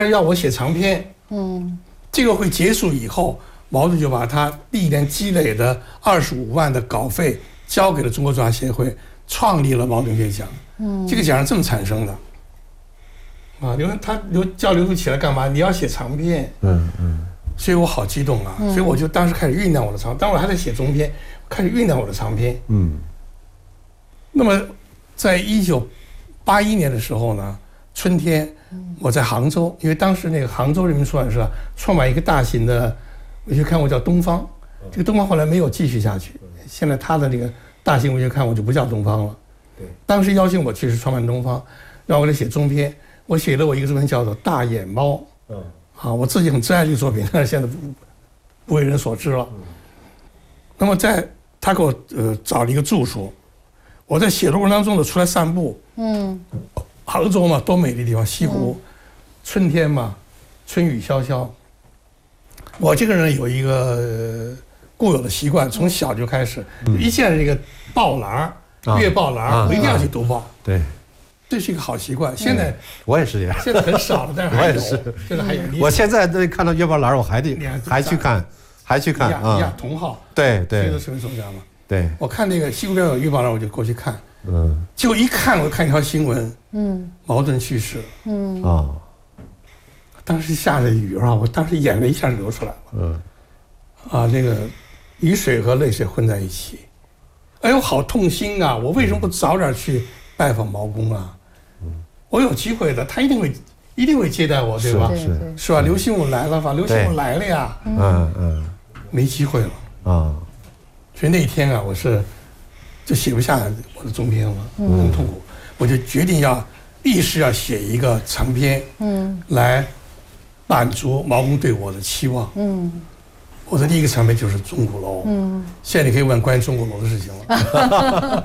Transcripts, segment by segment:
要我写长篇，这个会结束以后，毛主席就把他历年积累的25万的稿费交给了中国作家协会，创立了毛主席奖。这个奖是这么产生的。啊，他叫刘叔起来干嘛？你要写长篇。所以我好激动啊！所以我就当时开始酝酿我的长篇，当我还在写中篇，开始酝酿我的长篇。那么，在1981年的时候呢，春天，我在杭州，因为当时那个杭州人民出版社创办一个大型的文学刊物叫《东方》，这个《东方》后来没有继续下去，现在他的这个大型文学刊物就不叫《东方》了。当时邀请我去是创办《东方》，让我来写中篇，我写了我一个作品叫做《大眼猫》。我自己很挚爱这个作品，但是现在不为人所知了。那么他给我找了一个住处，我在写的过程当中呢，出来散步。杭州嘛，多美的地方，西湖，春天嘛，春雨潇潇。我这个人有一个固有的习惯，从小就开始，一见这个报栏月报栏，我一定要去读报。 对。 这是一个好习惯，现在我也是这样， 现在很少了，但是还有，我也是，现在还有。 我现在看到月报栏，我还去看一样同号， 对， 这个是文作家嘛。 对， 我看那个西湖边有月报栏，我就过去看，结果一看，我看一条新闻，茅盾去世了，当时下着雨啊，我当时眼泪一下流出来了，那个雨水和泪水混在一起，哎呦，好痛心啊！我为什么不早点去拜访毛公啊？我有机会的，他一定会接待我，对吧？是吧？刘心武来了吧？刘心武来了呀，没机会了所以那一天啊，我就写不下我的中篇了，很痛苦，我就决定立誓要写一个长篇，来满足毛公对我的期望，我的第一个长篇就是钟鼓楼，现在你可以问关于钟鼓楼的事情了。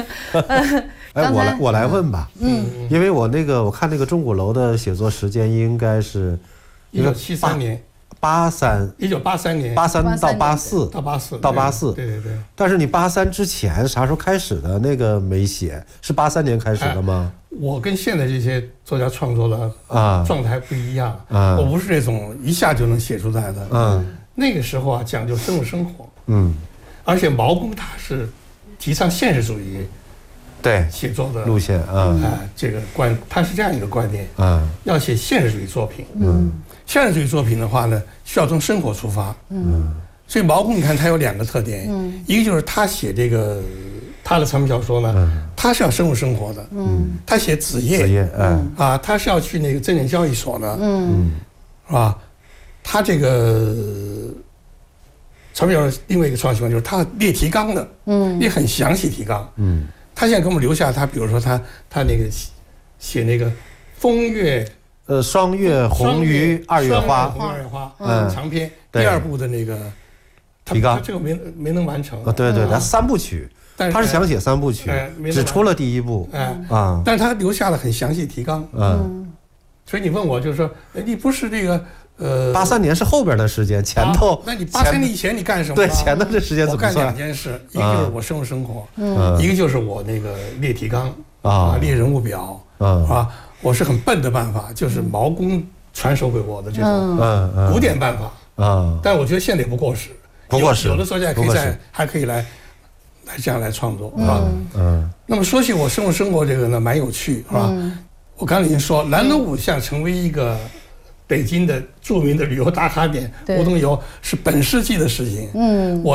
我来问吧，因为我看那个钟鼓楼的写作时间应该是 1973年 ，1983年，83到84， 对。 但是你83之前啥时候开始的？那个没写，是83年开始的吗？ 我跟现在这些作家创作的状态不一样，我不是那种一下就能写出来的，那个时候啊讲究深入生活，而且毛公他是提倡现实主义。 对写作的路线这个他是这样一个观点，要写现实主义作品，现实主义作品的话呢，需要从生活出发，所以毛公你看他有2个特点，一个就是他写这个他的长篇小说呢，他是要深入生活的，他写子夜，他是要去那个证券交易所的，是吧？他这个长篇小说另外一个创新就是他列提纲的，列很详细提纲，他现在给我们留下他，比如说他那个写那个风月， 霜月红于二月花， 长篇第2部的那个提纲， 他这个没能完成。 对，他3部曲，他是想写3部曲，只出了第1部， 但是他留下了很详细提纲，所以你问我就是说，你不是这个 83年是后边的时间，前头。 那你83年以前你干什么？ 对，前头这时间怎么算？ 我干2件事，一个就是我深入生活，一个就是我那个列提纲列人物表我是很笨的办法，就是毛公传授给我的这种古典办法但我觉得现在也不过时，有的作家还可以来这样来创作那么说起我深入生活这个呢，蛮有趣是吧？我刚才已经说，南锣鼓巷成为一个北京的著名的旅游打卡点，梧桐游是本世纪的事情。我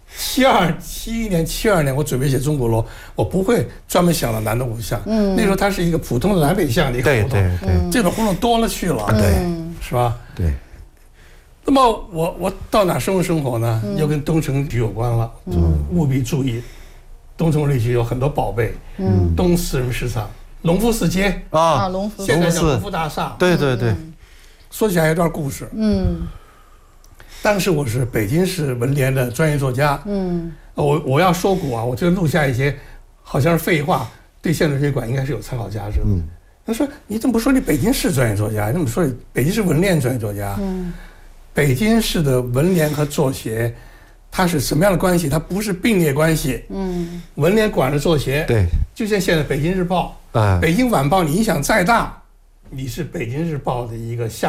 71年、72年，我准备写钟鼓楼，我不会专门想到南锣鼓巷。那时候它是一个普通的南北向的一个胡同，对，这种胡同多了去了， 对， 是吧？ 对。 那么我到哪深入生活呢？又跟东城区有关了，务必注意，东城绿区有很多宝贝，东四人民市场、隆福寺街隆福， 现在叫隆福大厦， 对。 说起来有段故事，当时我是北京市文联的专业作家，我要说古啊，我就录下一些好像是废话，对现代文学馆应该是有参考价值的。他说你怎么不说你北京市专业作家，你怎么说你北京市文联专业作家？北京市的文联和作协，它是什么样的关系？它不是并列关系。文联管着作协， 对， 就像现在北京日报、北京晚报，你影响再大，你是北京日报的一个下